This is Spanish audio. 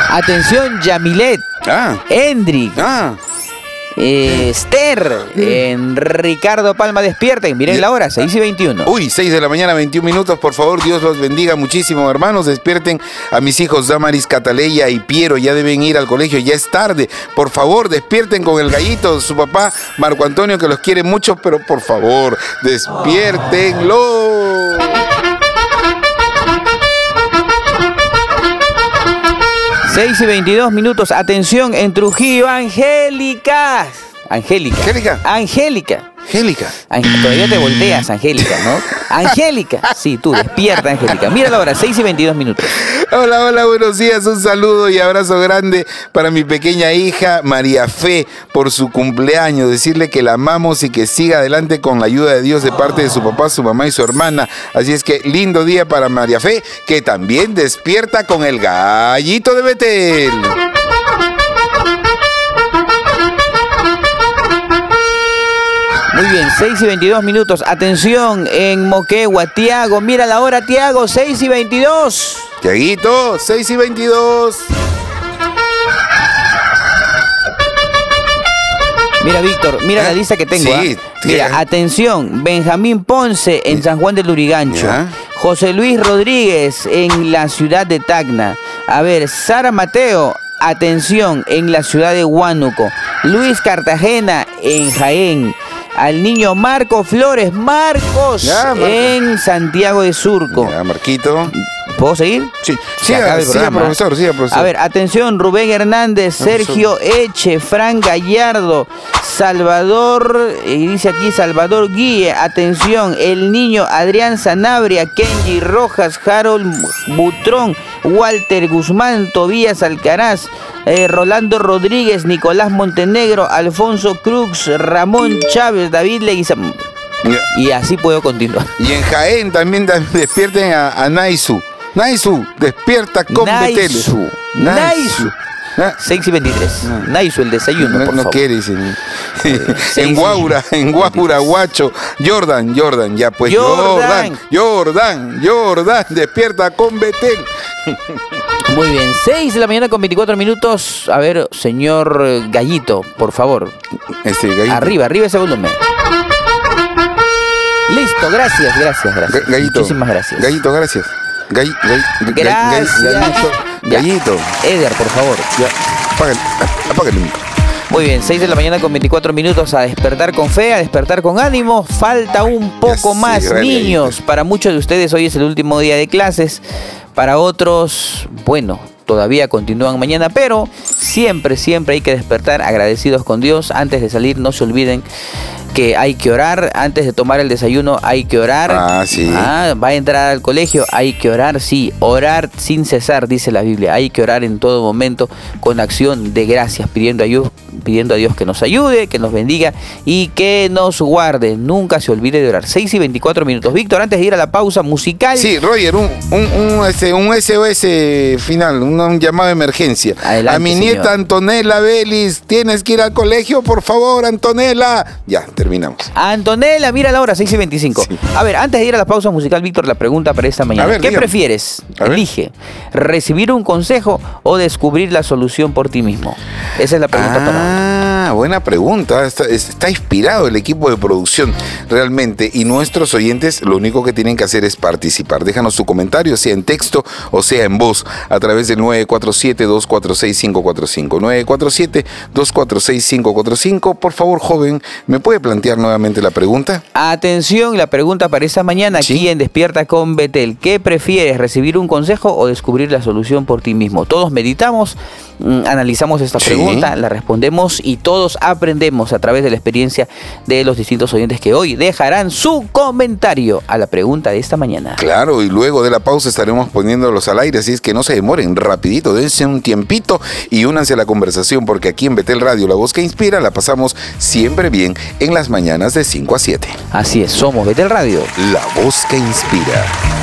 Atención, Yamilet. Endrick. Esther, Ricardo Palma, despierten. Miren la hora, 6:21. Uy, 6 de la mañana, 21 minutos. Por favor, Dios los bendiga muchísimo, hermanos. Despierten a mis hijos Damaris, Cataleya y Piero. Ya deben ir al colegio, ya es tarde. Por favor, despierten con el gallito, su papá Marco Antonio, que los quiere mucho, pero por favor, despiértenlo. Seis y 22 minutos. Atención, en Trujillo, Angélica. Todavía te volteas, Angélica, ¿no? Angélica. Sí, tú, despierta, Angélica. Mira la hora, 6 y 22 minutos. Hola, buenos días. Un saludo y abrazo grande para mi pequeña hija María Fe por su cumpleaños. Decirle que la amamos y que siga adelante con la ayuda de Dios de parte de su papá, su mamá y su hermana. Así es que lindo día para María Fe, que también despierta con el gallito de Betel. Muy bien, 6 y 22 minutos. Atención, en Moquegua, Tiago. Mira la hora, Tiago, 6 y 22. Tiaguito, 6 y 22. Mira, Víctor, mira la lista que tengo. Sí, mira, atención, Benjamín Ponce en San Juan del Lurigancho. José Luis Rodríguez en la ciudad de Tacna. A ver, Sara Mateo, atención, en la ciudad de Huánuco. Luis Cartagena en Jaén. Al niño Marco Flores, Marcos, en Santiago de Surco. Ya, Marquito. ¿Puedo seguir? Sí, siga, profesor. A ver, atención, Rubén Hernández, Sergio Eche, Fran Gallardo, Salvador, y dice aquí Salvador Guille, atención, el niño Adrián Sanabria, Kenji Rojas, Harold Butrón, Walter Guzmán, Tobías Alcaraz, Rolando Rodríguez, Nicolás Montenegro, Alfonso Cruz, Ramón Chávez, David Leguizamón. Y así puedo continuar. Y en Jaén también despierten a Naisu. Naisu, despierta con Betel. Naisu. 6 y 23. Naisu, el desayuno, por favor. No quieres. En Guaura, Guacho. Jordan, ya pues. Jordan, despierta con Betel. Muy bien, 6 de la mañana con 24 minutos. A ver, señor Gallito, por favor. Gallito. Arriba ese volumen. Listo, gracias. Gallito. Muchísimas gracias. Gallito, gracias. Gallito. Eder, por favor. Ya, apágale el micro. Muy bien, 6 de la mañana con 24 minutos. A despertar con fe, a despertar con ánimo. Falta un poco más, niños. Para muchos de ustedes hoy es el último día de clases. Para otros, bueno, todavía continúan mañana, pero siempre hay que despertar agradecidos con Dios. Antes de salir, no se olviden que hay que orar. Antes de tomar el desayuno hay que orar. Sí. Va a entrar al colegio, hay que orar, sí. Orar sin cesar, dice la Biblia. Hay que orar en todo momento con acción de gracias, pidiendo a Dios que nos ayude, que nos bendiga y que nos guarde. Nunca se olvide de orar. 6 y 24 minutos. Víctor, antes de ir a la pausa musical. Sí, Roger, un SOS final, un llamado de emergencia. Adelante, a mi nieta, señor. Antonella Vélez, tienes que ir al colegio, por favor, Antonella. Ya, terminamos. Antonella, mira la hora, 6 y 25. Sí. A ver, antes de ir a la pausa musical, Víctor, la pregunta para esta mañana. ¿Qué prefieres? Elige, ¿recibir un consejo o descubrir la solución por ti mismo? Esa es la pregunta para hoy. Buena pregunta. Está inspirado el equipo de producción realmente, y nuestros oyentes lo único que tienen que hacer es participar. Déjanos tu comentario, sea en texto o sea en voz, a través del 947-246-545. 947-246-545. Por favor, joven, ¿me puede plantear nuevamente la pregunta? Atención, la pregunta para esta mañana aquí en Despierta con Betel. ¿Qué prefieres, recibir un consejo o descubrir la solución por ti mismo? Todos meditamos, analizamos esta pregunta, la respondemos y todos aprendemos a través de la experiencia de los distintos oyentes que hoy dejarán su comentario a la pregunta de esta mañana. Claro, y luego de la pausa estaremos poniéndolos al aire, así es que no se demoren, rapidito, dense un tiempito y únanse a la conversación, porque aquí en Betel Radio, la voz que inspira, la pasamos siempre bien en las mañanas de 5 a 7. Así es, somos Betel Radio, la voz que inspira.